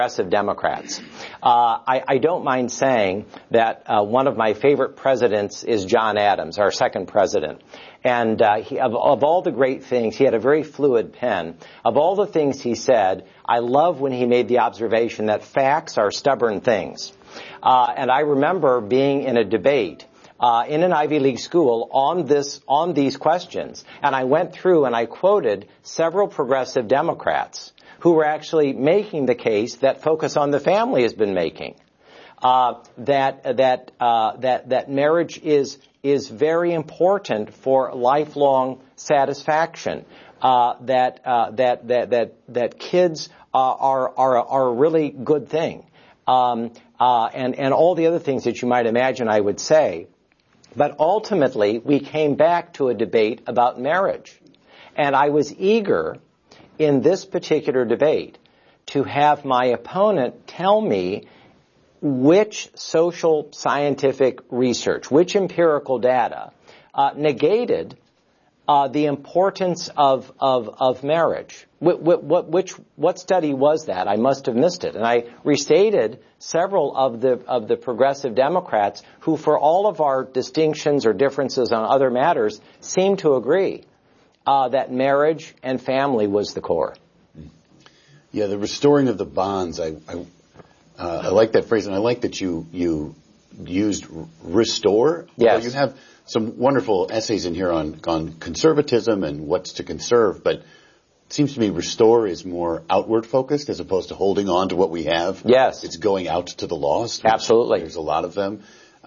progressive Democrats. I don't mind saying that one of my favorite presidents is John Adams, our second president. And of all the great things, he had a very fluid pen. Of all the things he said, I love when he made the observation that facts are stubborn things. And I remember being in a debate in an Ivy League school on these questions, and I went through and I quoted several progressive Democrats who were actually making the case that Focus on the Family has been making, that marriage is very important for lifelong satisfaction, that kids are a really good thing, and all the other things that you might imagine I would say. But ultimately, we came back to a debate about marriage. And I was eager in this particular debate to have my opponent tell me which social scientific research, which empirical data negated the importance of marriage. What study was that? I must have missed it. And I restated several of the progressive Democrats who, for all of our distinctions or differences on other matters, seemed to agree that marriage and family was the core. Yeah, the restoring of the bonds. I like that phrase, and I like that you used restore. Yes. You have some wonderful essays in here on conservatism and what's to conserve, but it seems to me restore is more outward focused as opposed to holding on to what we have. Yes. It's going out to the lost. Absolutely. There's a lot of them.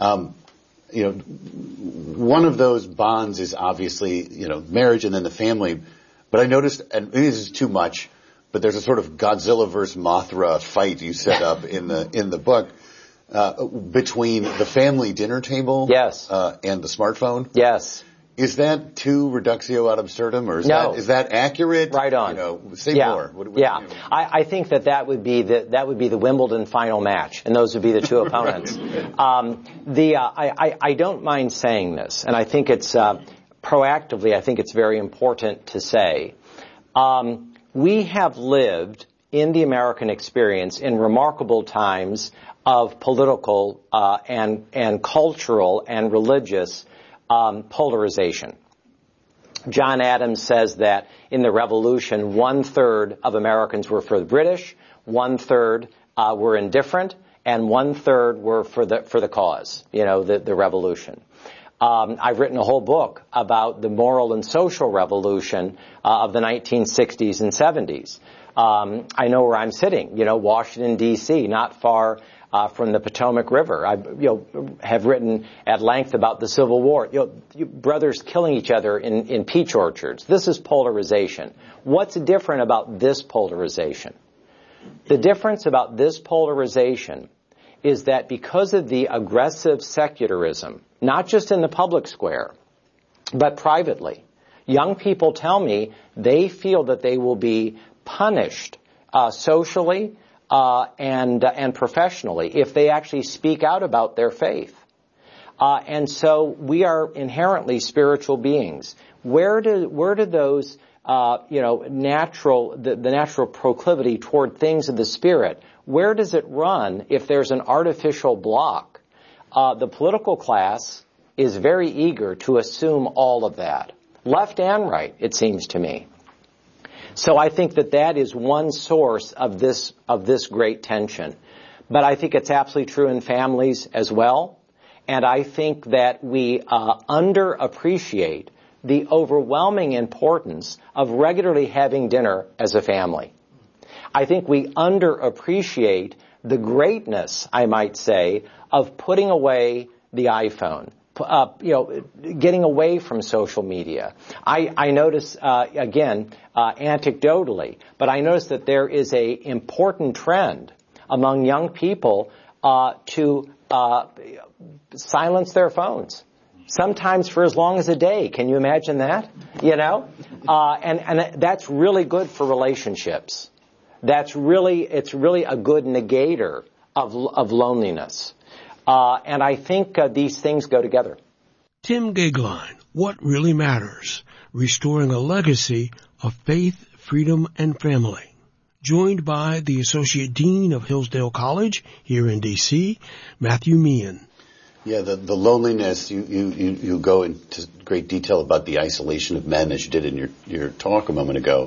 One of those bonds is obviously, marriage and then the family. But I noticed, and maybe this is too much, but there's a sort of Godzilla versus Mothra fight you set up in the book. Between the family dinner table, yes, and the smartphone, yes. Is that too reductio ad absurdum, or is that accurate? Right on. Say more. What I think that would be the Wimbledon final match, and those would be the two opponents. I don't mind saying this, and I think it's proactively. I think it's very important to say we have lived in the American experience in remarkable times of political and cultural and religious polarization. John Adams says that in the Revolution, 1/3 of Americans were for the British, 1/3 were indifferent, and 1/3 were for the cause, the revolution. I've written a whole book about the moral and social revolution of the 1960s and 70s. I know where I'm sitting, Washington, D.C., not far from the Potomac River. I have written at length about the Civil War. Brothers killing each other in peach orchards. This is polarization. What's different about this polarization? The difference about this polarization is that because of the aggressive secularism, not just in the public square, but privately, young people tell me they feel that they will be punished socially and professionally if they actually speak out about their faith. And so we are inherently spiritual beings. Where do those the natural proclivity toward things of the spirit, where does it run if there's an artificial block? The political class is very eager to assume all of that, left and right, it seems to me. So I think that is one source of this great tension. But I think it's absolutely true in families as well. And I think that we underappreciate the overwhelming importance of regularly having dinner as a family. I think we underappreciate the greatness, I might say, of putting away the iPhone, getting away from social media. I notice, anecdotally, but I notice that there is a important trend among young people to silence their phones, sometimes for as long as a day. Can you imagine that? And that's really good for relationships. It's really a good negator of loneliness. And I think these things go together. Tim Goeglein, What Really Matters, Restoring a Legacy of Faith, Freedom, and Family. joined by the Associate Dean of Hillsdale College here in D.C., Matthew Meehan. Yeah, the loneliness, you go into great detail about the isolation of men, as you did in your talk a moment ago.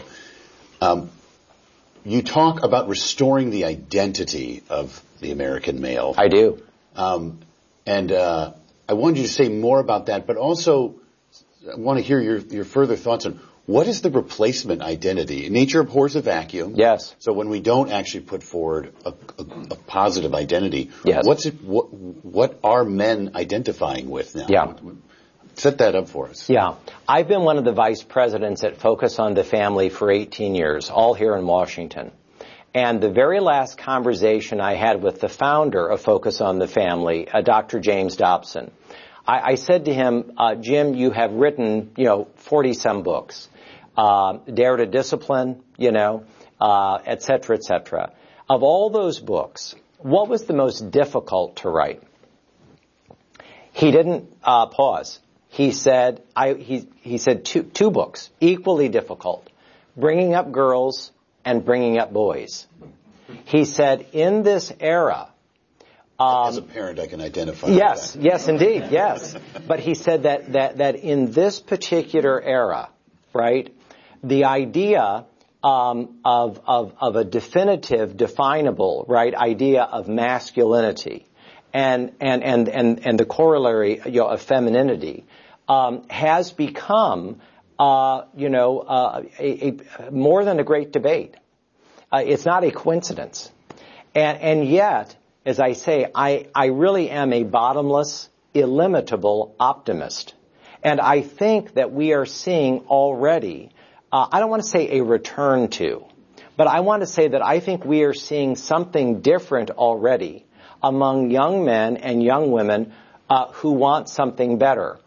You talk about restoring the identity of the American male. I do. And I wanted you to say more about that, but also I want to hear your further thoughts on what is the replacement identity? Nature abhors a vacuum. Yes. So when we don't actually put forward a positive identity, yes. What are men identifying with now? Yeah. Set that up for us. Yeah. I've been one of the vice presidents at Focus on the Family for 18 years, all here in Washington. And the very last conversation I had with the founder of Focus on the Family, Dr. James Dobson, I said to him, Jim, you have written, 40-some books. Dare to Discipline, et cetera, et cetera. Of all those books, what was the most difficult to write? He didn't pause. He said, he said two books, equally difficult, Bringing Up Girls and Bringing Up Boys. He said, in this era, as a parent, I can identify yes, with that. Yes, indeed, yes. But he said that in this particular era, right, the idea of a definitive, definable, right, idea of masculinity and the corollary, of femininity, has become, more than a great debate. It's not a coincidence. And yet, as I say, I really am a bottomless, illimitable optimist. And I think that we are seeing already, I don't want to say a return to, but I want to say that I think we are seeing something different already among young men and young women who want something better.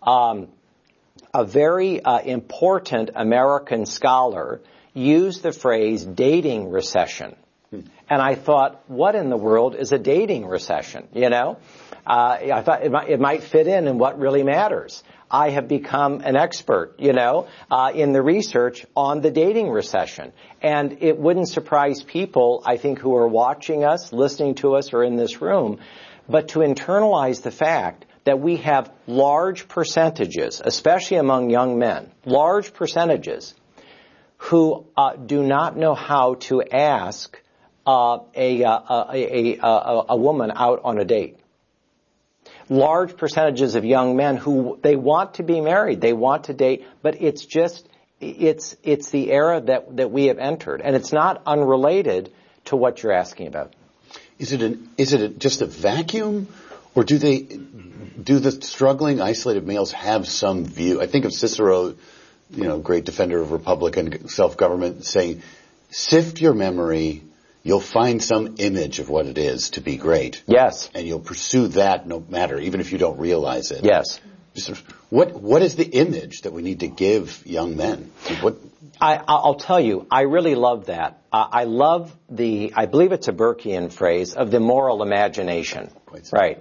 A very important American scholar used the phrase dating recession. And I thought, what in the world is a dating recession? I thought it might fit in what really matters. I have become an expert, in the research on the dating recession. And it wouldn't surprise people, I think, who are watching us, listening to us, or in this room, but to internalize the fact that we have large percentages, especially among young men, large percentages who do not know how to ask a woman out on a date. Large percentages of young men who they want to be married, they want to date, but it's the era that we have entered, and it's not unrelated to what you're asking about. Is it just a vacuum, or do the struggling, isolated males have some view? I think of Cicero, great defender of Republican self-government, saying, sift your memory, you'll find some image of what it is to be great. Yes. And you'll pursue that no matter, even if you don't realize it. Yes. What is the image that we need to give young men? I'll tell you, I really love that. I love I believe it's a Burkean phrase, of the moral imagination. Right.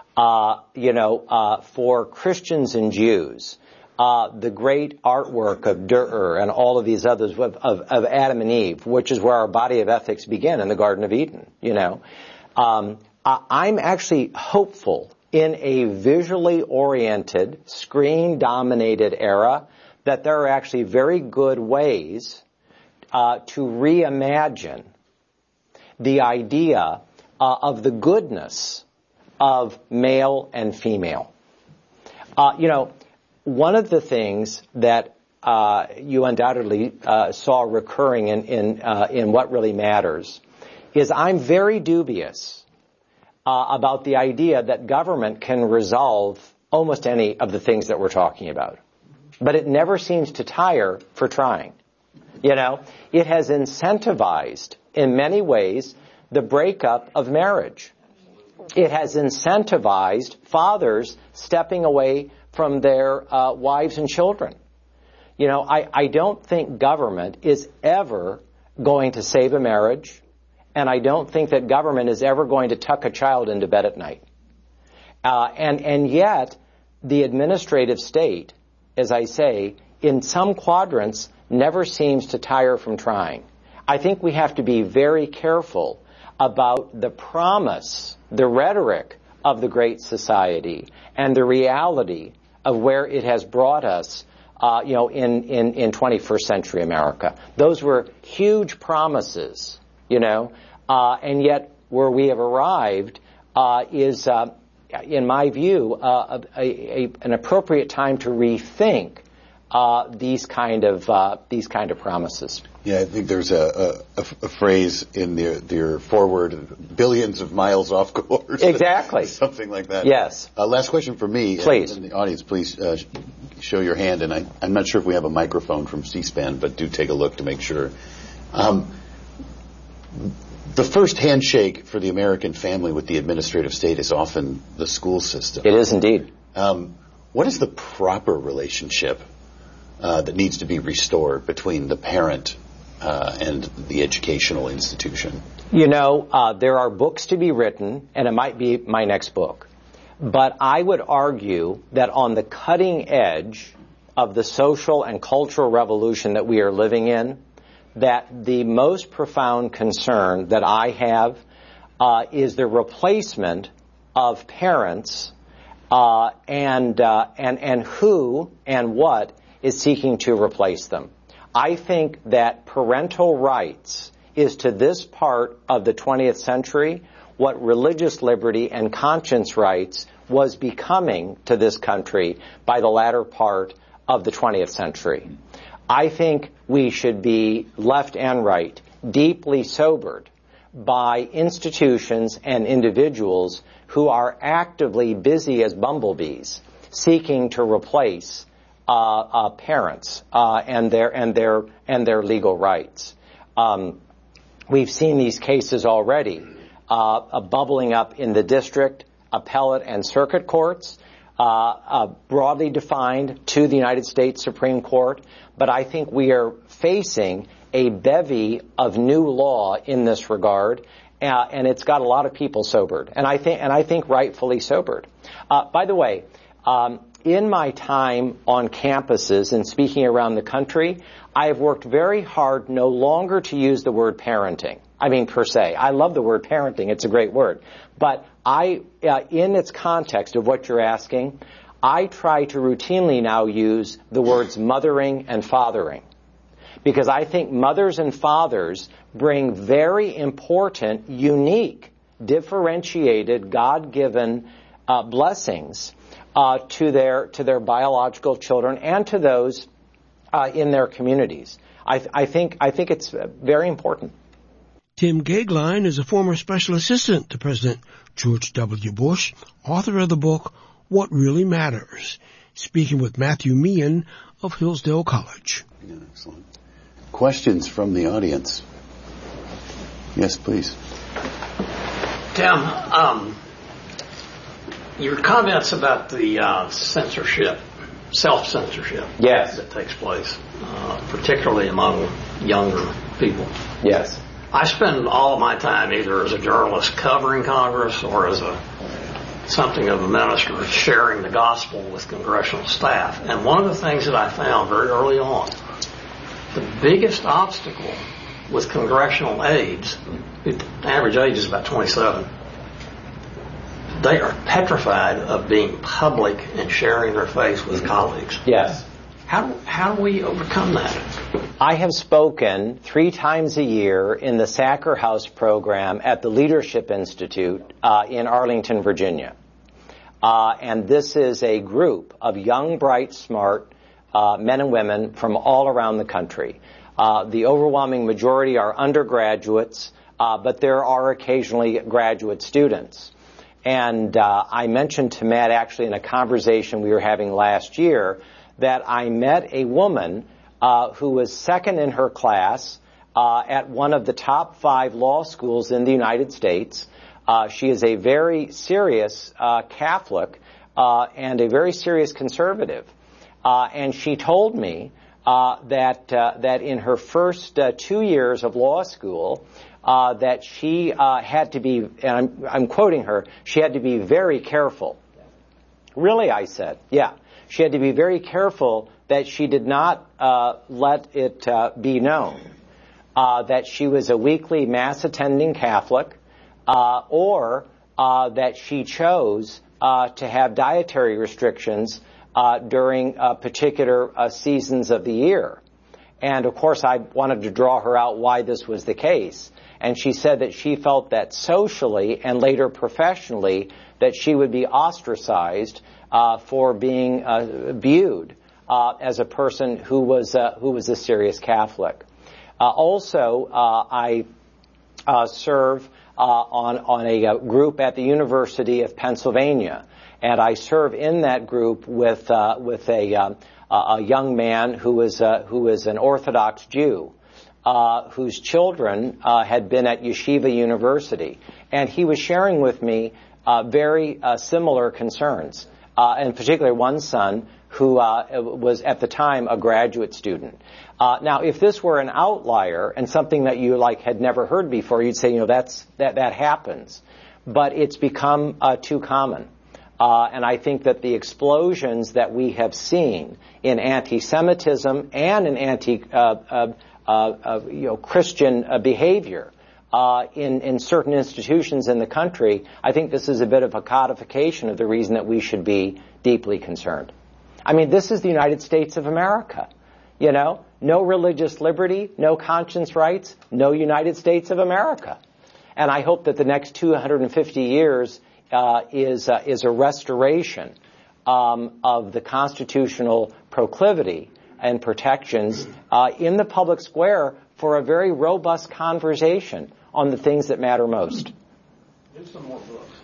For Christians and Jews, the great artwork of Dürer and all of these others of Adam and Eve, which is where our body of ethics began in the Garden of Eden, I'm actually hopeful in a visually oriented, screen-dominated era that there are actually very good ways to reimagine the idea of the goodness of male and female. One of the things that you undoubtedly saw recurring in What Really Matters is I'm very dubious about the idea that government can resolve almost any of the things that we're talking about. But it never seems to tire for trying. It has incentivized, in many ways, the breakup of marriage. It has incentivized fathers stepping away from their wives and children. I don't think government is ever going to save a marriage, and I don't think that government is ever going to tuck a child into bed at night. And yet, the administrative state, as I say, in some quadrants, never seems to tire from trying. I think we have to be very careful about the promise, the rhetoric of the Great Society and the reality of where it has brought us, in 21st century America. Those were huge promises, and yet where we have arrived is, in my view, an appropriate time to rethink these kind of promises. Yeah, I think there's a phrase in your foreword, billions of miles off course. Exactly. Something like that. Yes. Last question for me. Please. In the audience, please show your hand. And I'm not sure if we have a microphone from C-SPAN, but do take a look to make sure. The first handshake for the American family with the administrative state is often the school system. It is indeed. What is the proper relationship that needs to be restored between the parent and the educational institution? There are books to be written, and it might be my next book. But I would argue that on the cutting edge of the social and cultural revolution that we are living in, that the most profound concern that I have is the replacement of parents and who and what is seeking to replace them. I think that parental rights is to this part of the 20th century what religious liberty and conscience rights was becoming to this country by the latter part of the 20th century. I think we should be, left and right, deeply sobered by institutions and individuals who are actively busy as bumblebees seeking to replace parents and their legal rights. We've seen these cases already bubbling up in the district, appellate, and circuit courts, broadly defined to the United States Supreme Court. But I think we are facing a bevy of new law in this regard, and it's got a lot of people sobered, and I think rightfully sobered. By the way, in my time on campuses and speaking around the country, I have worked very hard no longer to use the word parenting. I mean, per se. I love the word parenting. It's a great word. But in its context of what you're asking, I try to routinely now use the words mothering and fathering. Because I think mothers and fathers bring very important, unique, differentiated, God-given blessings to their biological children and to those in their communities. I think it's very important. Tim Goeglein is a former special assistant to President George W. Bush, author of the book What Really Matters, speaking with Matthew Meehan of Hillsdale College. Yeah, excellent. Questions from the audience? Yes, please. Tim, your comments about the censorship, self-censorship that takes place, particularly among younger people. Yes. I spend all of my time either as a journalist covering Congress or as something of a minister sharing the gospel with congressional staff. And one of the things that I found very early on, the biggest obstacle with congressional aides, the average age is about 27, they are petrified of being public and sharing their faith with colleagues. Yes. How do we overcome that? I have spoken 3 times a year in the Sacker House program at the Leadership Institute in Arlington, Virginia. And this is a group of young, bright, smart men and women from all around the country. The overwhelming majority are undergraduates, but there are occasionally graduate students. And I mentioned to Matt, actually, in a conversation we were having last year, that I met a woman who was second in her class at one of the top 5 law schools in the United States. She is a very serious Catholic and a very serious conservative. And she told me that in her first 2 years of law school, that she had to be, and I'm quoting her, she had to be very careful. Really, I said, yeah. She had to be very careful that she did not let it be known that she was a weekly Mass attending Catholic, or that she chose to have dietary restrictions during particular seasons of the year. And of course, I wanted to draw her out why this was the case. And she said that she felt that socially and later professionally that she would be ostracized for being viewed as a person who was a serious Catholic. Also, I serve on a group at the University of Pennsylvania, and I serve in that group with a young man who is an Orthodox Jew, whose children had been at Yeshiva University, and he was sharing with me very similar concerns, in particular one son who was at the time a graduate student. Now, if this were an outlier and something that you had never heard before, you'd say, that happens. But it's become too common. And I think that the explosions that we have seen in anti-Semitism and in Christian behavior in certain institutions in the country, I think this is a bit of a codification of the reason that we should be deeply concerned. I mean, this is the United States of America. No religious liberty, no conscience rights, no United States of America. And I hope that the next 250 years is a restoration of the constitutional proclivity and protections in the public square for a very robust conversation on the things that matter most. Do some more books.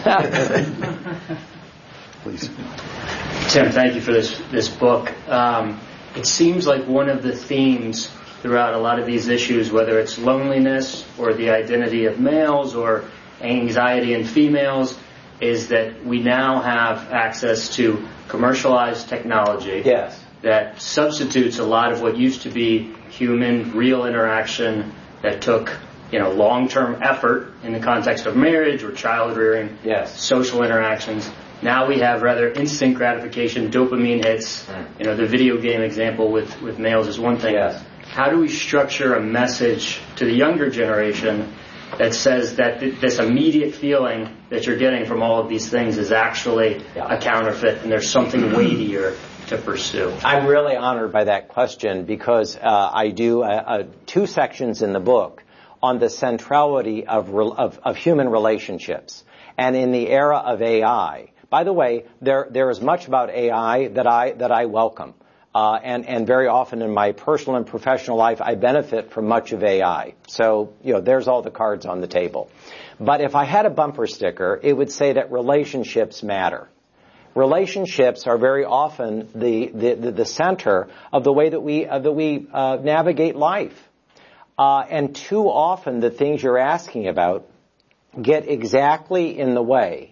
Please. Tim, thank you for this book. It seems like one of the themes throughout a lot of these issues, whether it's loneliness or the identity of males or anxiety in females, is that we now have access to commercialized technology that substitutes a lot of what used to be human, real interaction that took long-term effort in the context of marriage or child rearing, social interactions. Now we have rather instant gratification, dopamine hits. The video game example with males is one thing. How do we structure a message to the younger generation that says that this immediate feeling that you're getting from all of these things is actually a counterfeit and there's something weightier to pursue? I'm really honored by that question because I do 2 sections in the book on the centrality of human relationships. And in the era of AI, by the way, there is much about AI that I welcome. And very often in my personal and professional life, I benefit from much of AI. So, there's all the cards on the table. But if I had a bumper sticker, it would say that relationships matter. Relationships are very often the center of the way that we navigate life. And too often the things you're asking about get exactly in the way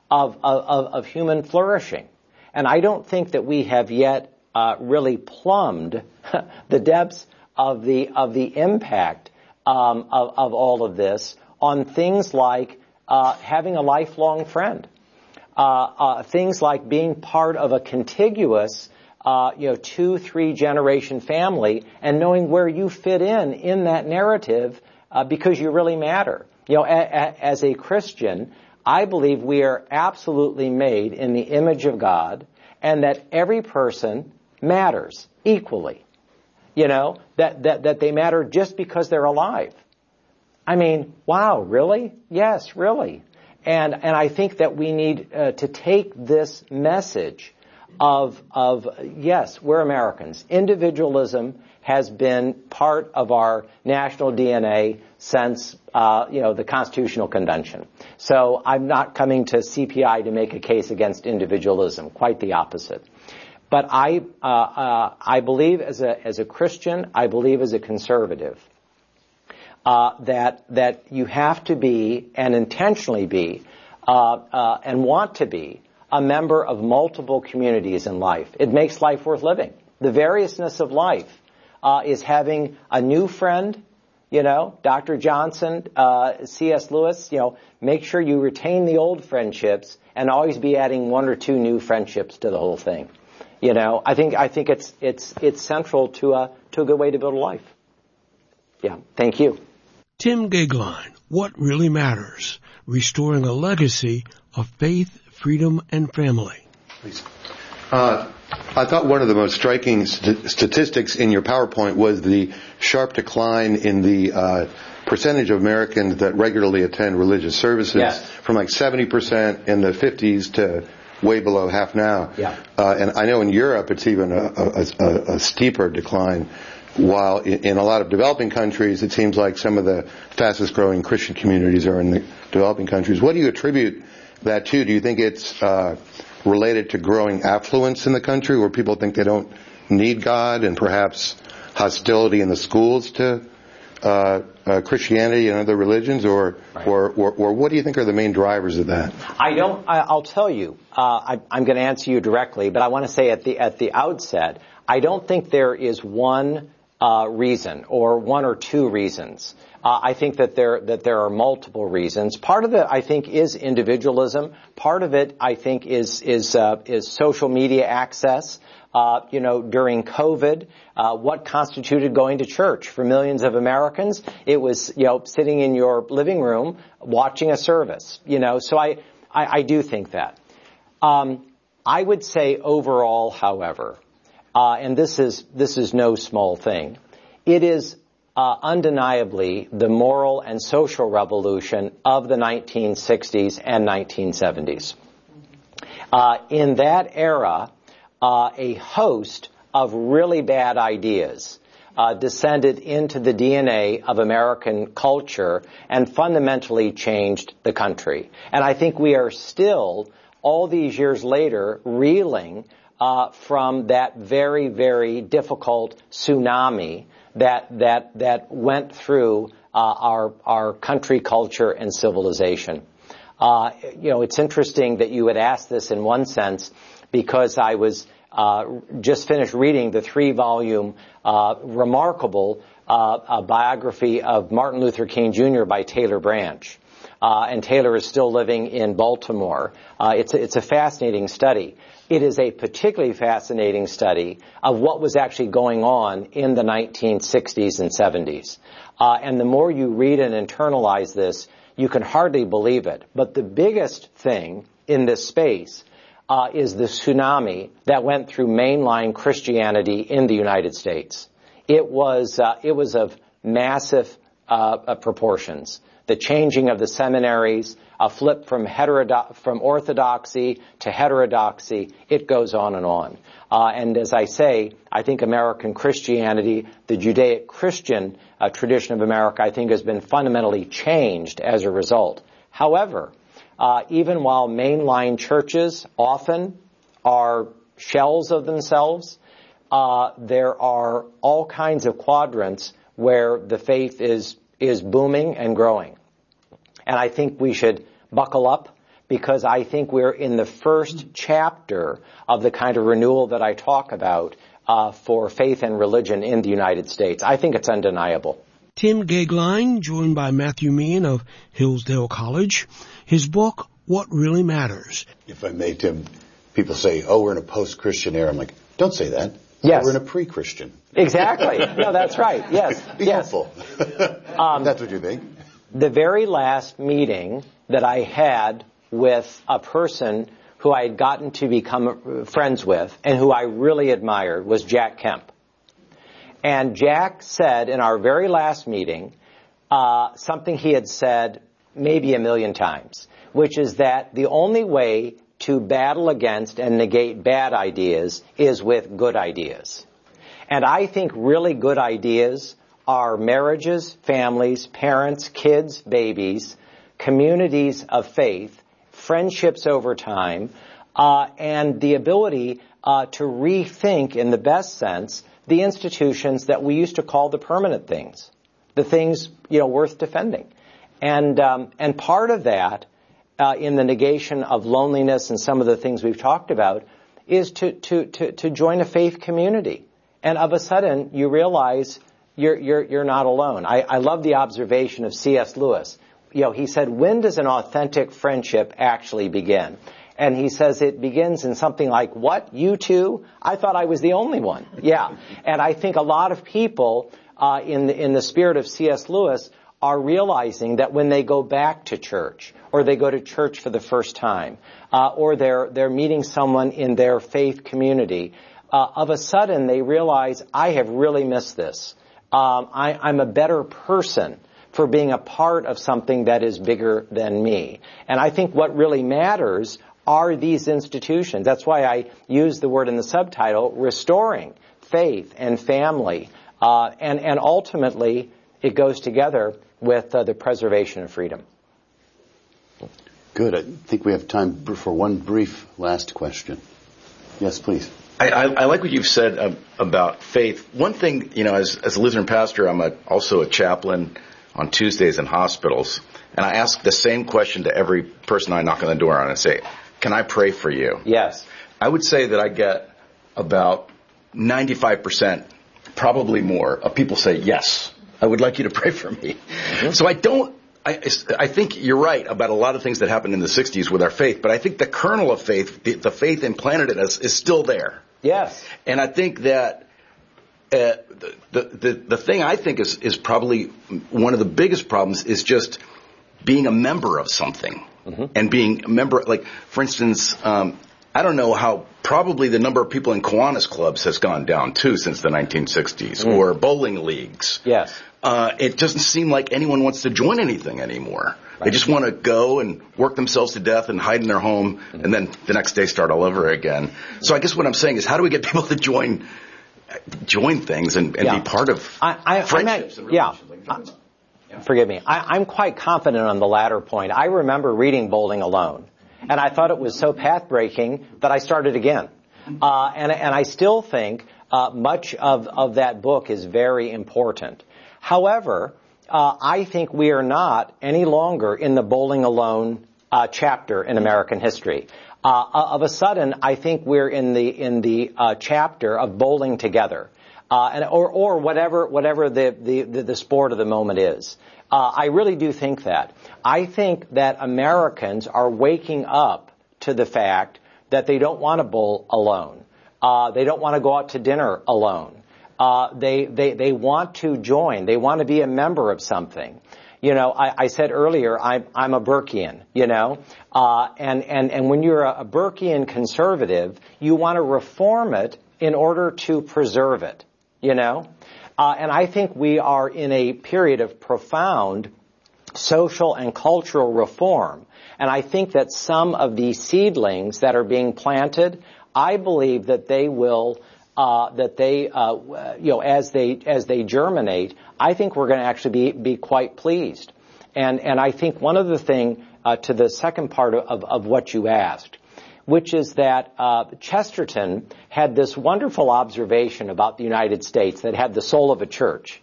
of human flourishing. And I don't think that we have yet really plumbed the depths of the impact of all of this on things like having a lifelong friend, things like being part of a contiguous 2-3 generation family and knowing where you fit in that narrative because you really matter. As a Christian, I believe we are absolutely made in the image of God and that every person matters equally. That they matter just because they're alive. I mean, wow, really? Yes, really. And I think that we need to take this message of yes, we're Americans. Individualism has been part of our national DNA since the Constitutional Convention. So I'm not coming to CPI to make a case against individualism. Quite the opposite. But I believe as a Christian, I believe as a conservative, that you have to be and intentionally be and want to be a member of multiple communities in life. It makes life worth living. The variousness of life is having a new friend, Dr. Johnson, C.S. Lewis, make sure you retain the old friendships and always be adding 1 or 2 new friendships to the whole thing. I think it's central to a good way to build a life. Yeah, thank you. Tim Goeglein, What Really Matters, Restoring a Legacy of Faith, Freedom, and Family. Please. I thought one of the most striking statistics in your PowerPoint was the sharp decline in the percentage of Americans that regularly attend religious services, yes, from like 70% in the 50s to way below half now. Yeah. And I know in Europe it's even a steeper decline, while in a lot of developing countries it seems like some of the fastest growing Christian communities are in the developing countries. What do you attribute that to? Do you think it's related to growing affluence in the country, where people think they don't need God, and perhaps hostility in the schools to Christianity and other religions, or what do you think are the main drivers of that? I'll tell you. I'm going to answer you directly, but I want to say at the outset, I don't think there is one reason or one or two reasons. I think that there are multiple reasons. Part of it, I think, is individualism. Part of it, I think, is social media access. During COVID, what constituted going to church for millions of Americans? It was, sitting in your living room watching a service. So I do think that. I would say overall, however, and this is no small thing, it is undeniably the moral and social revolution of the 1960s and 1970s. In that era, a host of really bad ideas descended into the DNA of American culture and fundamentally changed the country. And I think we are still, all these years later, reeling from that very, very difficult tsunami that went through our country, culture, and civilization. It's interesting that you would ask this in one sense, because I was just finished reading the 3-volume remarkable biography of Martin Luther King Jr. by Taylor Branch. And Taylor is still living in Baltimore. It's a fascinating study. It is a particularly fascinating study of what was actually going on in the 1960s and 70s. And the more you read and internalize this, you can hardly believe it. But the biggest thing in this space is the tsunami that went through mainline Christianity in the United States. It was of massive proportions. The changing of the seminaries, a flip from orthodoxy to heterodoxy, it goes on and on. And as I say, I think American Christianity, the Judaic-Christian tradition of America, I think has been fundamentally changed as a result. However, even while mainline churches often are shells of themselves, there are all kinds of quadrants where the faith is booming and growing. And I think we should buckle up, because I think we're in the first chapter of the kind of renewal that I talk about for faith and religion in the United States. I think it's undeniable. Tim Goeglein, joined by Matthew Meehan of Hillsdale College. His book, What Really Matters. If I may, Tim, people say, we're in a post-Christian era. I'm like, don't say that. Yes. We're in a pre-Christian. Exactly. No, that's right. Yes. Be helpful. That's what you think. The very last meeting that I had with a person who I had gotten to become friends with and who I really admired was Jack Kemp. And Jack said in our very last meeting something he had said maybe 1,000,000 times, which is that the only way to battle against and negate bad ideas is with good ideas. And I think really good ideas are marriages, families, parents, kids, babies, communities of faith, friendships over time, and the ability to rethink, in the best sense, the institutions that we used to call the permanent things, the things worth defending. And part of that, in the negation of loneliness and some of the things we've talked about, is to join a faith community. And of a sudden, you realize you're not alone. I love the observation of C.S. Lewis. He said, when does an authentic friendship actually begin? And he says it begins in something like, what, you two? I thought I was the only one. Yeah. And I think a lot of people in the spirit of C.S. Lewis, are realizing that when they go back to church, or they go to church for the first time, or they're meeting someone in their faith community, of a sudden they realize, I have really missed this. I'm a better person for being a part of something that is bigger than me. And I think what really matters are these institutions. That's why I use the word in the subtitle, restoring faith and family. And ultimately, it goes together with the preservation of freedom. Good. I think we have time for one brief last question. Yes, please. I like what you've said about faith. One thing, as a Lutheran pastor, I'm also a chaplain on Tuesdays in hospitals, and I ask the same question to every person I knock on the door on and say, can I pray for you? Yes. I would say that I get about 95%, probably more, of people say, yes, I would like you to pray for me. Mm-hmm. So I think you're right about a lot of things that happened in the 60s with our faith, but I think the kernel of faith, the faith implanted in us, is still there. Yes. And I think that the thing I think is probably one of the biggest problems is just being a member of something. Mm-hmm. And being a member, like, for instance, I don't know how probably the number of people in Kiwanis clubs has gone down, too, since the 1960s, or bowling leagues. Yes. It doesn't seem like anyone wants to join anything anymore. Right. They just want to go and work themselves to death and hide in their home, and then the next day start all over again. So I guess what I'm saying is, how do we get people to join things and be part of friendships and relations? Forgive me. I'm quite confident on the latter point. I remember reading Bowling Alone, and I thought it was so path-breaking that I started again. And I still think much of that book is very important. However, I think we are not any longer in the Bowling Alone chapter in American history. Of a sudden, I think we're in the chapter of bowling together, or whatever the sport of the moment is. I really do think that. I think that Americans are waking up to the fact that they don't want to bowl alone. They don't want to go out to dinner alone. They want to join. They want to be a member of something. I said earlier, I'm a Burkean, and when you're a Burkean conservative, you want to reform it in order to preserve it, and I think we are in a period of profound social and cultural reform. And I think that some of these seedlings that are being planted, I believe that they will, as they germinate, I think we're going to actually be quite pleased. And I think one other thing to the second part of what you asked, which is that Chesterton had this wonderful observation about the United States that had the soul of a church,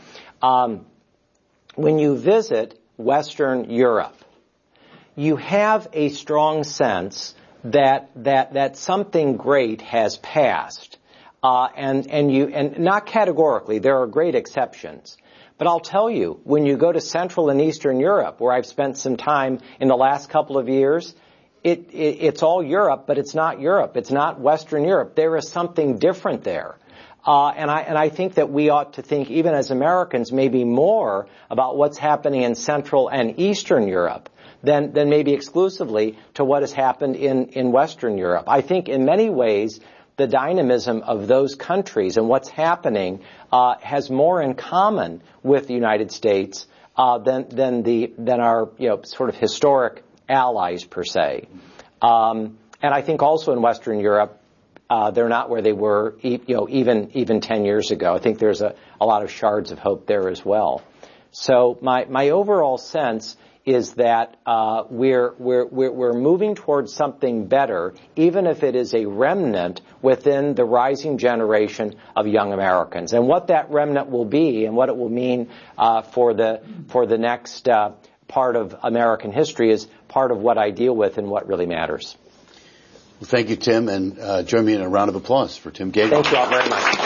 When you visit Western Europe, you have a strong sense that something great has passed. And not categorically, there are great exceptions. But I'll tell you, when you go to Central and Eastern Europe, where I've spent some time in the last couple of years, it's all Europe, but it's not Europe. It's not Western Europe. There is something different there. And I think that we ought to think, even as Americans, maybe more about what's happening in Central and Eastern Europe than maybe exclusively to what has happened in Western Europe. I think in many ways, the dynamism of those countries and what's happening has more in common with the United States than our sort of historic allies per se. And I think also in Western Europe, they're not where they were even 10 years ago. I think there's a lot of shards of hope there as well. So my overall sense is that we're moving towards something better, even if it is a remnant within the rising generation of young Americans. And what that remnant will be and what it will mean for the next part of American history is part of what I deal with and what really matters. Well, thank you, Tim, and join me in a round of applause for Tim Goeglein. Thank you all very much.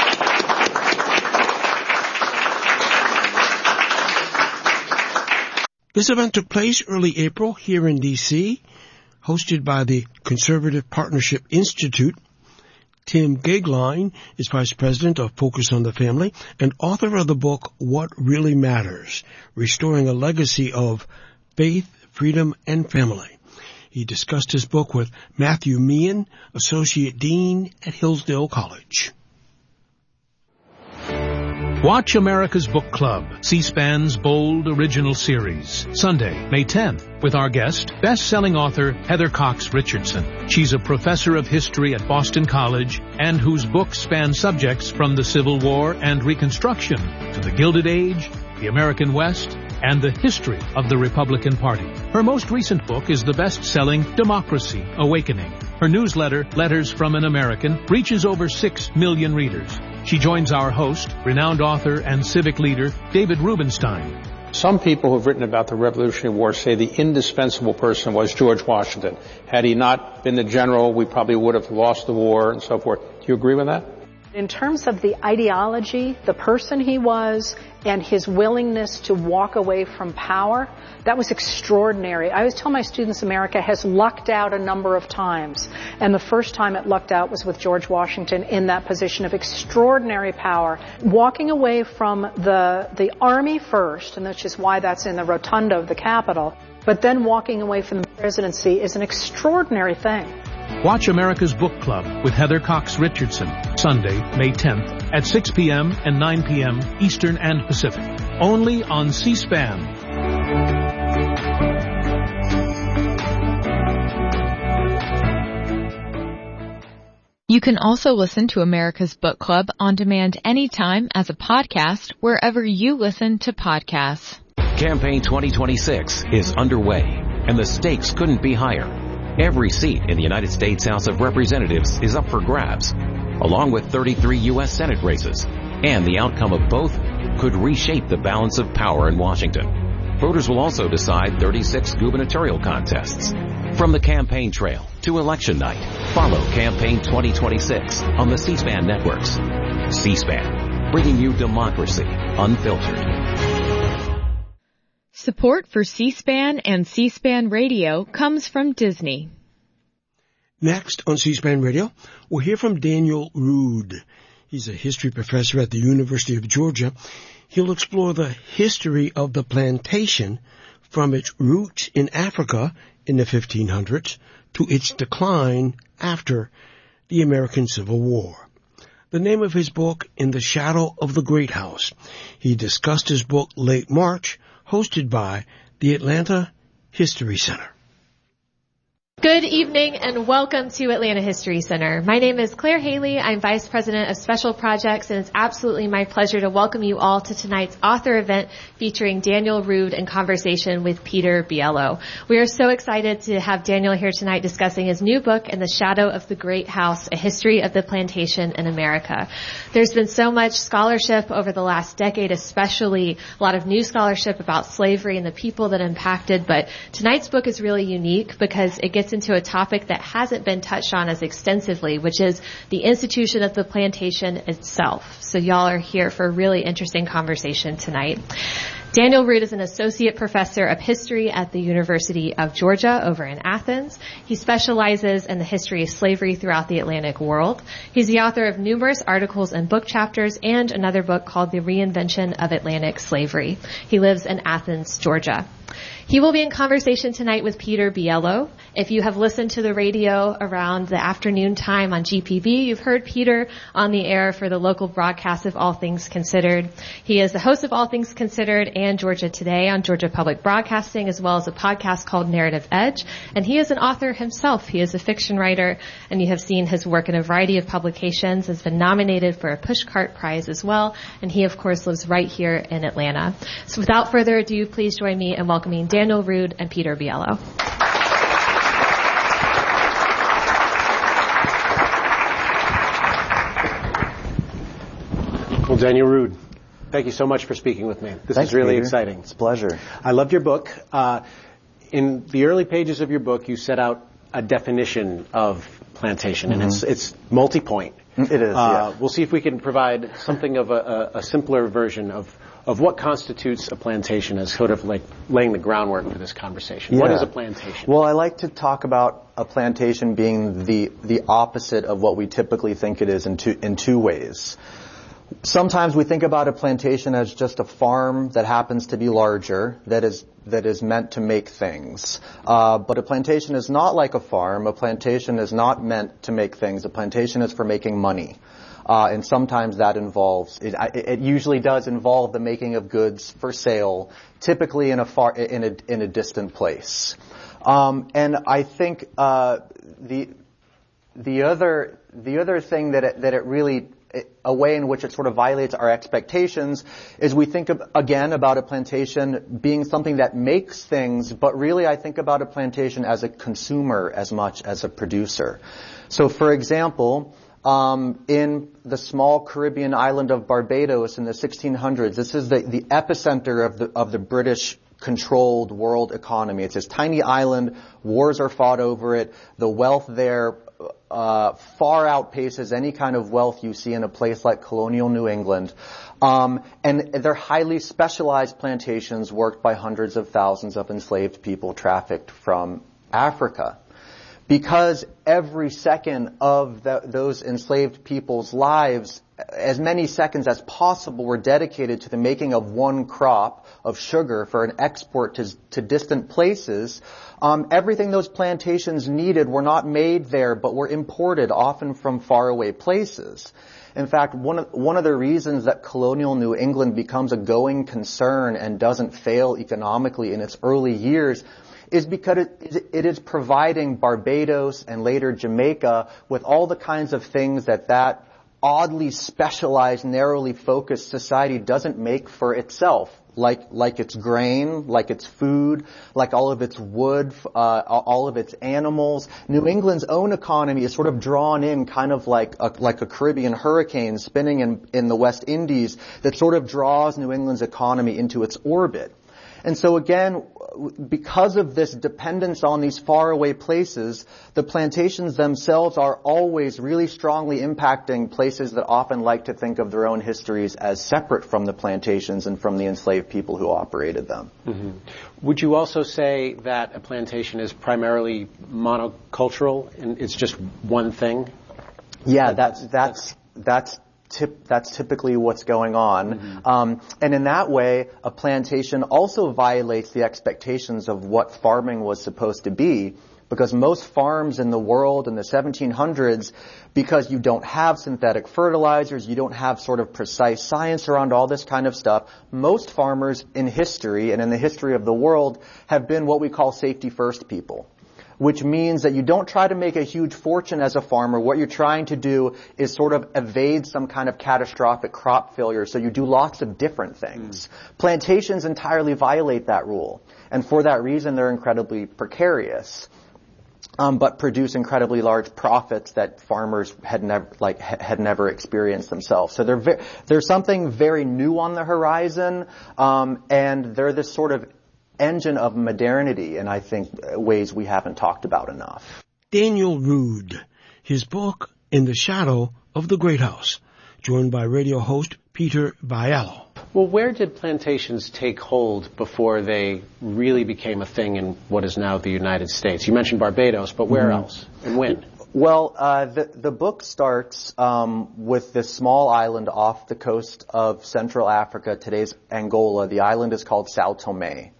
This event took place early April here in D.C., hosted by the Conservative Partnership Institute. Tim Goeglein is Vice President of Focus on the Family and author of the book, What Really Matters, Restoring a Legacy of Faith, Freedom, and Family. He discussed his book with Matthew Meehan, Associate Dean at Hillsdale College. Watch America's Book Club, C-SPAN's bold original series, Sunday, May 10th, with our guest, best-selling author Heather Cox Richardson. She's a professor of history at Boston College and whose books span subjects from the Civil War and Reconstruction to the Gilded Age, the American West, and the history of the Republican Party. Her most recent book is the best-selling Democracy Awakening. Her newsletter, Letters from an American, reaches over 6 million readers. She joins our host, renowned author and civic leader, David Rubenstein. Some people who have written about the Revolutionary War say the indispensable person was George Washington. Had he not been the general, we probably would have lost the war and so forth. Do you agree with that? In terms of the ideology, the person he was, and his willingness to walk away from power, that was extraordinary. I always tell my students America has lucked out a number of times. And the first time it lucked out was with George Washington in that position of extraordinary power. Walking away from the army first, and that's just why that's in the rotunda of the Capitol, but then walking away from the presidency is an extraordinary thing. Watch America's Book Club with Heather Cox Richardson, Sunday, May 10th at 6 p.m. and 9 p.m. Eastern and Pacific. Only on C-SPAN. You can also listen to America's Book Club on demand anytime as a podcast wherever you listen to podcasts. Campaign 2026 is underway, and the stakes couldn't be higher. Every seat in the United States House of Representatives is up for grabs, along with 33 U.S. Senate races, and the outcome of both could reshape the balance of power in Washington. Voters will also decide 36 gubernatorial contests. From the campaign trail to election night, follow Campaign 2026 on the C-SPAN networks. C-SPAN, bringing you democracy unfiltered. Support for C-SPAN and C-SPAN Radio comes from Disney. Next on C-SPAN Radio, we'll hear from Daniel Rood. He's a history professor at the University of Georgia. He'll explore the history of the plantation from its roots in Africa in the 1500s to its decline after the American Civil War. The name of his book, In the Shadow of the Great House. He discussed his book late March, hosted by the Atlanta History Center. Good evening and welcome to Atlanta History Center. My name is Claire Haley. I'm Vice President of Special Projects, and it's absolutely my pleasure to welcome you all to tonight's author event featuring Daniel Rood in conversation with Peter Biello. We are so excited to have Daniel here tonight discussing his new book, In the Shadow of the Great House, A History of the Plantation in America. There's been so much scholarship over the last decade, especially a lot of new scholarship about slavery and the people that impacted, but tonight's book is really unique because it gets into a topic that hasn't been touched on as extensively, which is the institution of the plantation itself. So y'all are here for a really interesting conversation tonight. Daniel Rood is an associate professor of history at the University of Georgia over in Athens. He specializes in the history of slavery throughout the Atlantic world. He's the author of numerous articles and book chapters and another book called The Reinvention of Atlantic Slavery. He lives in Athens, Georgia. He will be in conversation tonight with Peter Biello. If you have listened to the radio around the afternoon time on GPB, you've heard Peter on the air for the local broadcast of All Things Considered. He is the host of All Things Considered and Georgia Today on Georgia Public Broadcasting, as well as a podcast called Narrative Edge. And he is an author himself. He is a fiction writer, and you have seen his work in a variety of publications, has been nominated for a Pushcart Prize as well. And he, of course, lives right here in Atlanta. So without further ado, please join me in welcoming Daniel Rood and Peter Biello. Well, Daniel Rood, thank you so much for speaking with me. This is really exciting. It's a pleasure. I loved your book. In the early pages of your book, you set out a definition of plantation, and it's multi-point. It is, yeah. We'll see if we can provide something of a simpler version of of what constitutes a plantation as sort of like laying the groundwork for this conversation. Yeah. What is a plantation? Well, I like to talk about a plantation being the opposite of what we typically think it is in two ways. Sometimes we think about a plantation as just a farm that happens to be larger, that is meant to make things. But a plantation is not like a farm. A plantation is not meant to make things. A plantation is for making money. And sometimes that involves, it usually does involve the making of goods for sale, typically in a distant place. And I think, the other thing that it really, a way in which it sort of violates our expectations is we think again about a plantation being something that makes things, but really I think about a plantation as a consumer as much as a producer. So for example, in the small Caribbean island of Barbados in the 1600s, this is the epicenter of the British controlled world economy. It's this tiny island, wars are fought over it, the wealth there far outpaces any kind of wealth you see in a place like colonial New England. And they're highly specialized plantations worked by hundreds of thousands of enslaved people trafficked from Africa. Because every second of those enslaved people's lives, as many seconds as possible, were dedicated to the making of one crop of sugar for an export to distant places. Everything those plantations needed were not made there, but were imported, often from faraway places. In fact, one of the reasons that colonial New England becomes a going concern and doesn't fail economically in its early years is because it is providing Barbados and later Jamaica with all the kinds of things that oddly specialized, narrowly focused society doesn't make for itself, like its grain, like its food, like all of its wood, all of its animals. New England's own economy is sort of drawn in kind of like a Caribbean hurricane spinning in the West Indies that sort of draws New England's economy into its orbit. And so again, because of this dependence on these faraway places, the plantations themselves are always really strongly impacting places that often like to think of their own histories as separate from the plantations and from the enslaved people who operated them. Mm-hmm. Would you also say that a plantation is primarily monocultural and it's just one thing? Yeah, that's typically what's going on. Mm-hmm. And in that way, a plantation also violates the expectations of what farming was supposed to be, because most farms in the world in the 1700s, because you don't have synthetic fertilizers, you don't have sort of precise science around all this kind of stuff, most farmers in history and in the history of the world have been what we call safety first people. Which means that you don't try to make a huge fortune as a farmer. What you're trying to do is sort of evade some kind of catastrophic crop failure. So you do lots of different things. Plantations entirely violate that rule. And for that reason, they're incredibly precarious. But produce incredibly large profits that farmers had never experienced themselves. So there's something very new on the horizon. And they're this sort of engine of modernity in, I think, ways we haven't talked about enough. Daniel Rood, his book, In the Shadow of the Great House, joined by radio host Peter Bialo. Well, where did plantations take hold before they really became a thing in what is now the United States? You mentioned Barbados, but where else and when? Well, the book starts with this small island off the coast of Central Africa, today's Angola. The island is called Sao Tome.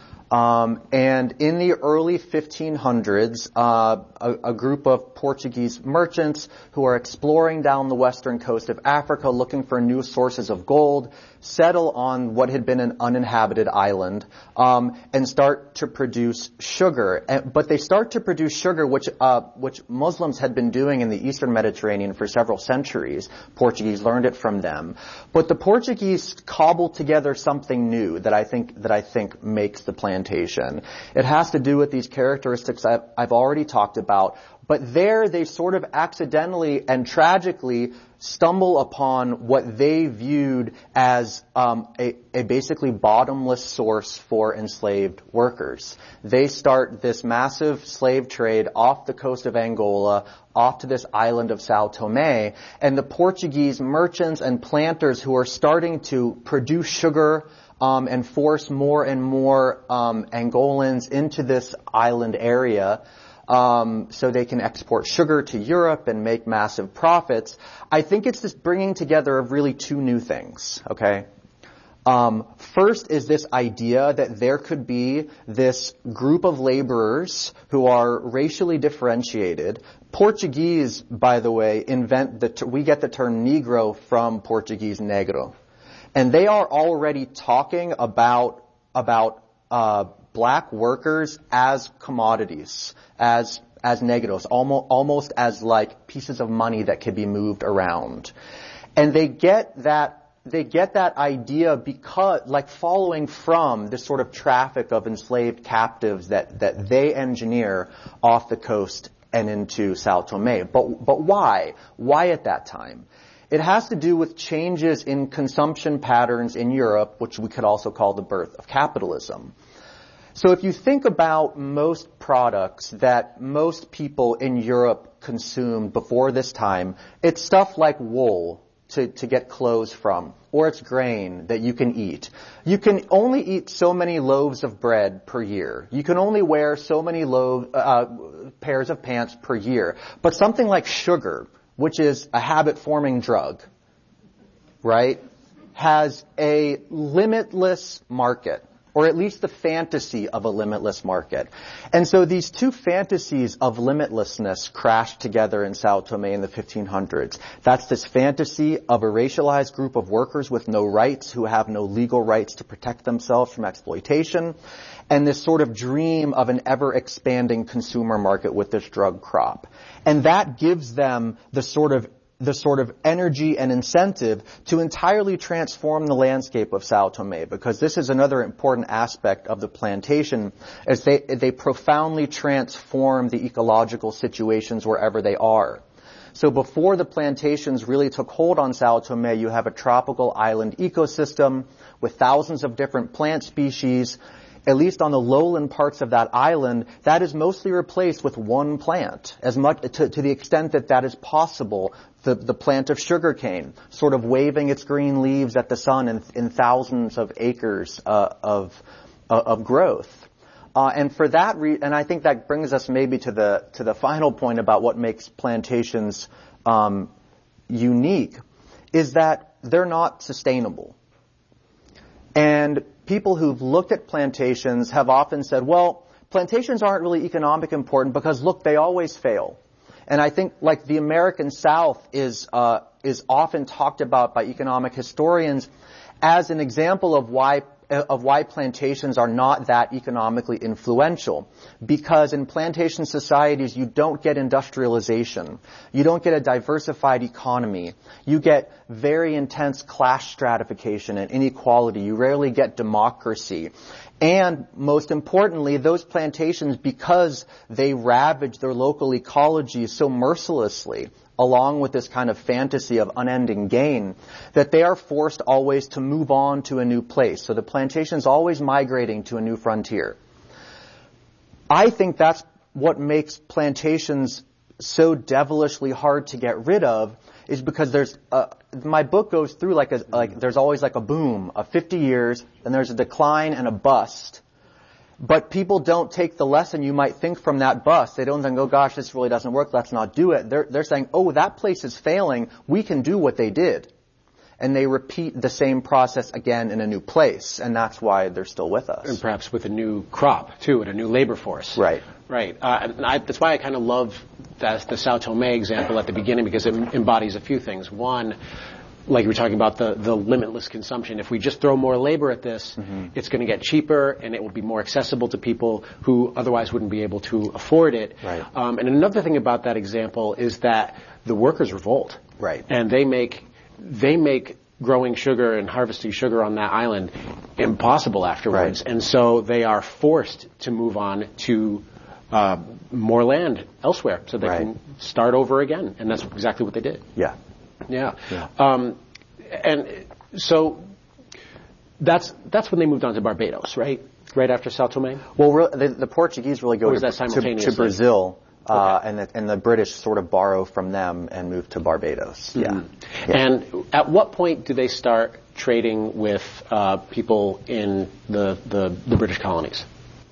And in the early 1500s, a group of Portuguese merchants who are exploring down the western coast of Africa looking for new sources of gold settle on what had been an uninhabited island, and start to produce sugar. But they start to produce sugar, which Muslims had been doing in the Eastern Mediterranean for several centuries. Portuguese learned it from them. But the Portuguese cobbled together something new that I think makes the plantation. It has to do with these characteristics I've already talked about. But there they sort of accidentally and tragically stumble upon what they viewed as a basically bottomless source for enslaved workers. They start this massive slave trade off the coast of Angola, off to this island of Sao Tome, and the Portuguese merchants and planters who are starting to produce sugar and force more and more Angolans into this island area so they can export sugar to Europe and make massive profits. I think it's this bringing together of really two new things, okay? First is this idea that there could be this group of laborers who are racially differentiated. Portuguese, by the way, we get the term Negro from Portuguese negro. And they are already talking about black workers as commodities, as negros, almost as like pieces of money that could be moved around. And they get that idea because, like, following from this sort of traffic of enslaved captives that they engineer off the coast and into Sao Tome. But why? Why at that time? It has to do with changes in consumption patterns in Europe, which we could also call the birth of capitalism. So if you think about most products that most people in Europe consumed before this time, it's stuff like wool to get clothes from, or it's grain that you can eat. You can only eat so many loaves of bread per year. You can only wear so many pairs of pants per year. But something like sugar, which is a habit-forming drug, right, has a limitless market, or at least the fantasy of a limitless market. And so these two fantasies of limitlessness crashed together in Sao Tome in the 1500s. That's this fantasy of a racialized group of workers with no rights, who have no legal rights to protect themselves from exploitation, and this sort of dream of an ever-expanding consumer market with this drug crop. And that gives them the sort of energy and incentive to entirely transform the landscape of Sao Tome, because this is another important aspect of the plantation, as they profoundly transform the ecological situations wherever they are. So before the plantations really took hold on Sao Tome, you have a tropical island ecosystem with thousands of different plant species. At least on the lowland parts of that island, that is mostly replaced with one plant, as much to the extent that is possible. The plant of sugarcane, sort of waving its green leaves at the sun in thousands of acres of growth. And for that and I think that brings us maybe to the final point about what makes plantations unique, is that they're not sustainable. And people who've looked at plantations have often said, well, plantations aren't really economic important because, look, they always fail. And I think, like, the American South is often talked about by economic historians as an example of why plantations are not that economically influential. Because in plantation societies, you don't get industrialization. You don't get a diversified economy. You get very intense class stratification and inequality. You rarely get democracy. And most importantly, those plantations, because they ravage their local ecology so mercilessly, along with this kind of fantasy of unending gain, that they are forced always to move on to a new place. So the plantation is always migrating to a new frontier. I think that's what makes plantations so devilishly hard to get rid of, is because there's my book goes through like there's always like a boom of 50 years, and there's a decline and a bust. But people don't take the lesson you might think from that bust. They don't then go, gosh, this really doesn't work, let's not do it. They're saying, oh, that place is failing, we can do what they did. And they repeat the same process again in a new place, and that's why they're still with us. And perhaps with a new crop, too, and a new labor force. Right. Right. That's why I kind of love the Sao Tome example at the beginning, because it embodies a few things. One, like you were talking about the limitless consumption. If we just throw more labor at this, it's going to get cheaper, and it will be more accessible to people who otherwise wouldn't be able to afford it. Right. And another thing about that example is that the workers revolt. Right. And they make growing sugar and harvesting sugar on that island impossible afterwards. Right. And so they are forced to move on to more land elsewhere so they can start over again. And that's exactly what they did. Yeah. Yeah. And so that's when they moved on to Barbados, right? Right after Sao Tome? Well, the Portuguese really go to Brazil, okay. and the British sort of borrow from them and move to Barbados. Mm-hmm. Yeah. And at what point do they start trading with people in the British colonies?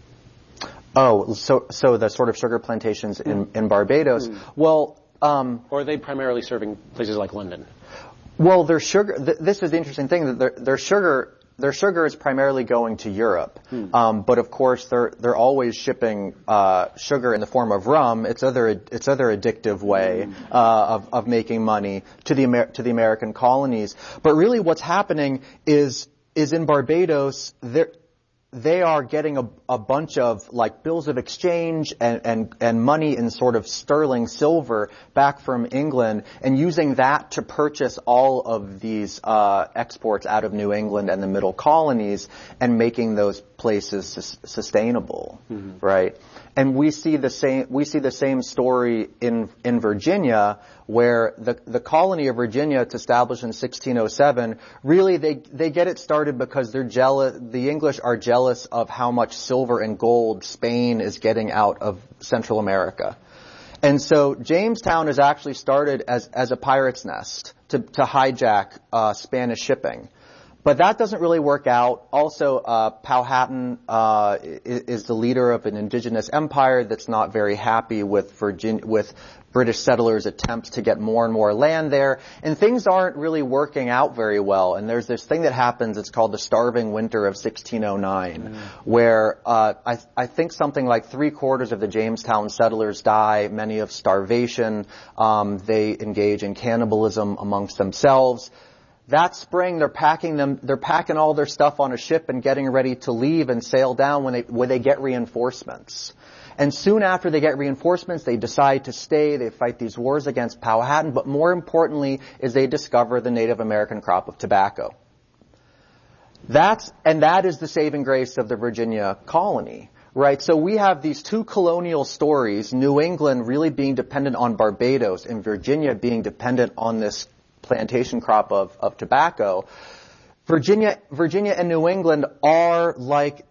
Oh, so the sort of sugar plantations in Barbados. Well, or are they primarily serving places like London? Well, their sugar. This is the interesting thing, that their sugar is primarily going to Europe, but of course they're always shipping sugar in the form of rum. It's other addictive way of making money to the American colonies. But really, what's happening is in Barbados they are getting a bunch of like bills of exchange and money in sort of sterling silver back from England, and using that to purchase all of these exports out of New England and the middle colonies and making those places sustainable, right? And we see the same story in Virginia, where the colony of Virginia, it's established in 1607, really they get it started because they're jealous. The English are jealous of how much silver and gold Spain is getting out of Central America. And so Jamestown is actually started as a pirate's nest to hijack Spanish shipping. But that doesn't really work out. Also, Powhatan is the leader of an indigenous empire that's not very happy with British settlers' attempts to get more and more land there, and things aren't really working out very well. And there's this thing that happens, it's called the Starving Winter of 1609, where I think something like 3/4 of the Jamestown settlers die, many of starvation. They engage in cannibalism amongst themselves. That spring, they're packing all their stuff on a ship and getting ready to leave and sail down when they get reinforcements. And soon after they get reinforcements, they decide to stay. They fight these wars against Powhatan, but more importantly is they discover the Native American crop of tobacco. That is the saving grace of the Virginia colony. Right, so we have these two colonial stories, New England really being dependent on Barbados and Virginia being dependent on this plantation crop of tobacco. Virginia and New England are like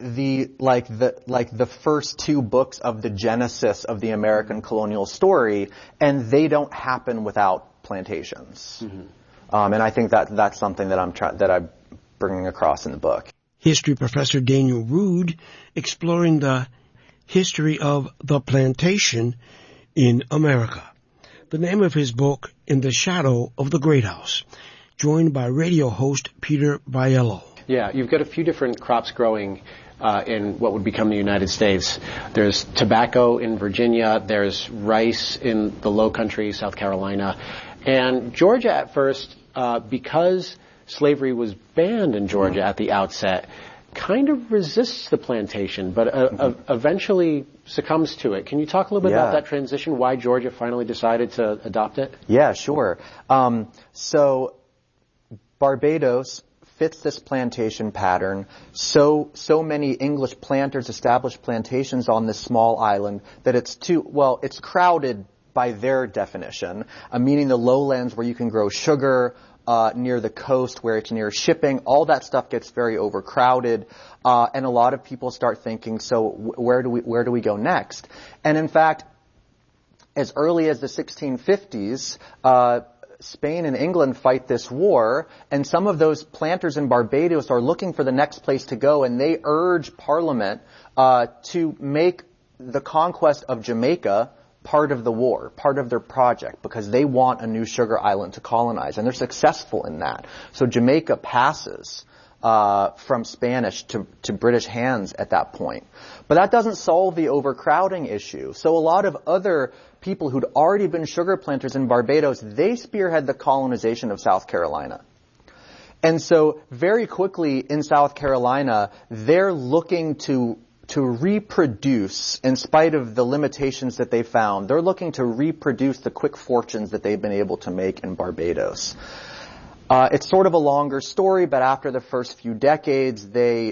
the first two books of the genesis of the American colonial story, and they don't happen without plantations. And I think that's something that I'm bringing across in the book. History professor Daniel Rood exploring the history of the plantation in America. The name of his book, In the Shadow of the Great House, joined by radio host Peter Biello. Yeah, you've got a few different crops growing in what would become the United States. There's tobacco in Virginia, there's rice in the Low Country, South Carolina, and Georgia at first, because slavery was banned in Georgia at the outset, kind of resists the plantation, but eventually succumbs to it. Can you talk a little bit about that transition, why Georgia finally decided to adopt it? Yeah, sure. So Barbados fits this plantation pattern. So many English planters established plantations on this small island that it's crowded by their definition, meaning the lowlands where you can grow sugar, near the coast where it's near shipping, all that stuff gets very overcrowded, and a lot of people start thinking, so where do we go next? And in fact, as early as the 1650s, Spain and England fight this war, and some of those planters in Barbados are looking for the next place to go, and they urge Parliament to make the conquest of Jamaica part of the war, part of their project, because they want a new sugar island to colonize, and they're successful in that. So Jamaica passes from Spanish to British hands at that point. But that doesn't solve the overcrowding issue. So a lot of other people who'd already been sugar planters in Barbados, they spearhead the colonization of South Carolina. And so very quickly in South Carolina, they're looking to reproduce, in spite of the limitations that they found, they're looking to reproduce the quick fortunes that they've been able to make in Barbados. It's sort of a longer story, but after the first few decades, they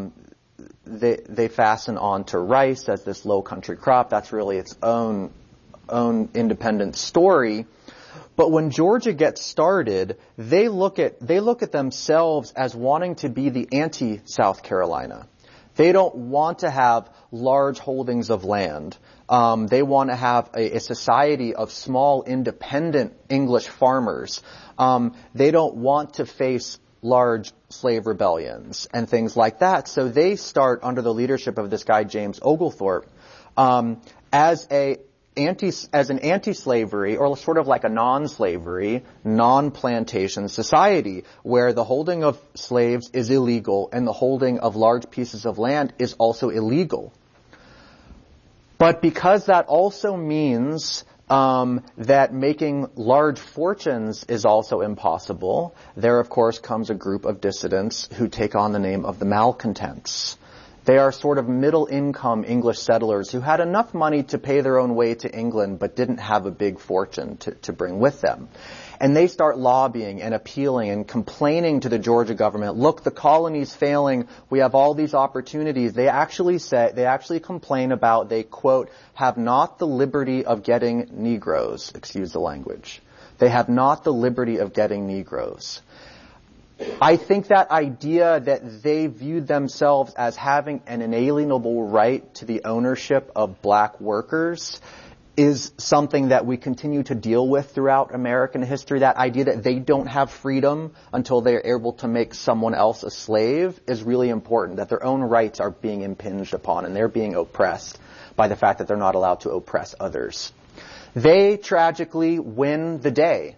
fasten on to rice as this low country crop. That's really its own independent story. But when Georgia gets started, they look at themselves as wanting to be the anti-South Carolina. They don't want to have large holdings of land. They want to have a society of small, independent English farmers. They don't want to face large slave rebellions and things like that. So they start under the leadership of this guy, James Oglethorpe, as an anti-slavery, or sort of like a non-slavery, non-plantation society, where the holding of slaves is illegal and the holding of large pieces of land is also illegal. But because that also means that making large fortunes is also impossible, there of course comes a group of dissidents who take on the name of the malcontents. They are sort of middle-income English settlers who had enough money to pay their own way to England but didn't have a big fortune to bring with them. And they start lobbying and appealing and complaining to the Georgia government, look, the colony's failing, we have all these opportunities. They actually complain about, they quote, have not the liberty of getting Negroes, excuse the language. They have not the liberty of getting Negroes. I think that idea that they viewed themselves as having an inalienable right to the ownership of black workers is something that we continue to deal with throughout American history. That idea that they don't have freedom until they are able to make someone else a slave is really important, that their own rights are being impinged upon and they're being oppressed by the fact that they're not allowed to oppress others. They tragically win the day.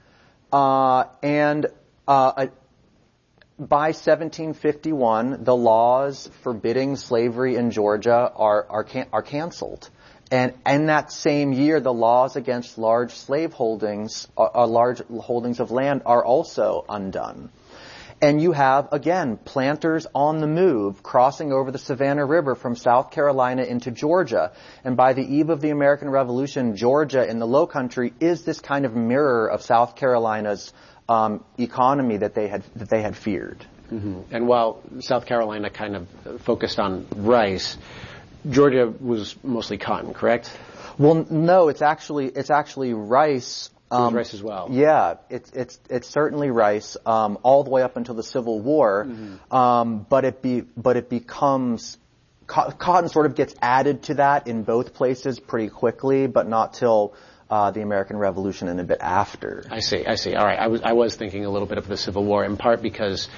By 1751, the laws forbidding slavery in Georgia are canceled. And in that same year, the laws against large slave holdings, large holdings of land, are also undone. And you have, again, planters on the move, crossing over the Savannah River from South Carolina into Georgia. And by the eve of the American Revolution, Georgia in the Low Country is this kind of mirror of South Carolina's economy that they had feared. Mm-hmm. And while South Carolina kind of focused on rice, Georgia was mostly cotton, correct? Well, no, it's actually rice. It was rice as well. Yeah, it's certainly rice, all the way up until the Civil War. Mm-hmm. But it becomes cotton sort of gets added to that in both places pretty quickly, but not till the American Revolution and a bit after. I see. All right. I was thinking a little bit of the Civil War, in part because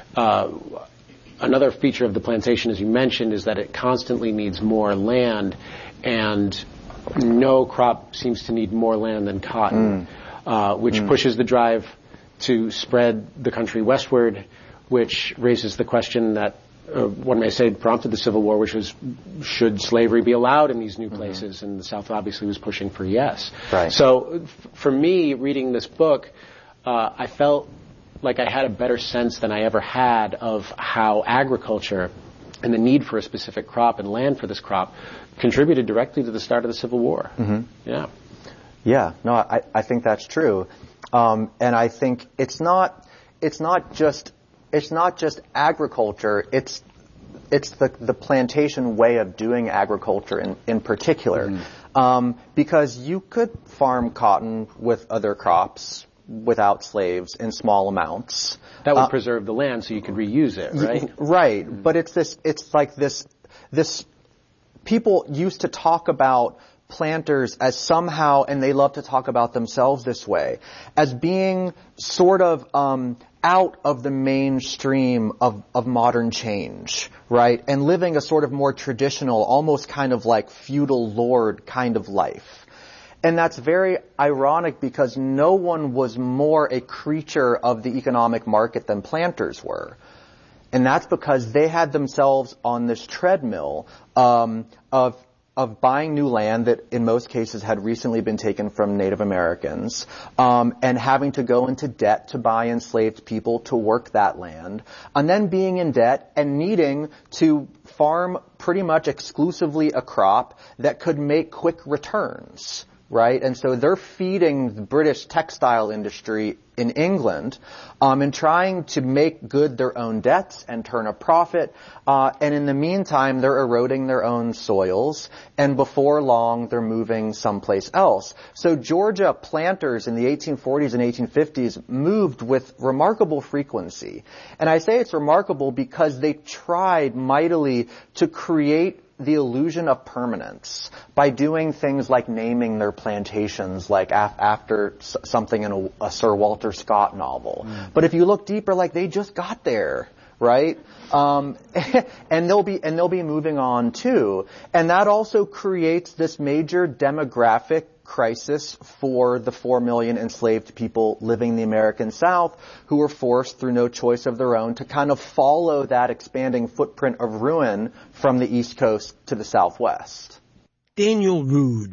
another feature of the plantation, as you mentioned, is that it constantly needs more land, and no crop seems to need more land than cotton, which pushes the drive to spread the country westward, which raises the question that one may say prompted the Civil War, which was, should slavery be allowed in these new places? And the South obviously was pushing for yes. Right. So for me, reading this book, I felt like I had a better sense than I ever had of how agriculture and the need for a specific crop and land for this crop contributed directly to the start of the Civil War. Mm-hmm. Yeah. Yeah, no, I think that's true. And I think it's not just agriculture, it's the plantation way of doing agriculture in particular. Mm-hmm. Because you could farm cotton with other crops without slaves in small amounts. That would preserve the land so you could reuse it, right? Right. Mm-hmm. But it's like this people used to talk about planters as somehow, and they love to talk about themselves this way, as being sort of out of the mainstream of modern change, right? And living a sort of more traditional, almost kind of like feudal lord kind of life. And that's very ironic because no one was more a creature of the economic market than planters were. And that's because they had themselves on this treadmill of buying new land that in most cases had recently been taken from Native Americans, and having to go into debt to buy enslaved people to work that land, and then being in debt and needing to farm pretty much exclusively a crop that could make quick returns, right? And so they're feeding the British textile industry in England, and trying to make good their own debts and turn a profit. And in the meantime, they're eroding their own soils, and before long, they're moving someplace else. So Georgia planters in the 1840s and 1850s moved with remarkable frequency. And I say it's remarkable because they tried mightily to create the illusion of permanence by doing things like naming their plantations like after something in a Sir Walter Scott novel. But if you look deeper, like they just got there, right? And they'll be moving on too. And that also creates this major demographic crisis for the 4 million enslaved people living in the American South who were forced through no choice of their own to kind of follow that expanding footprint of ruin from the East Coast to the Southwest. Daniel Rood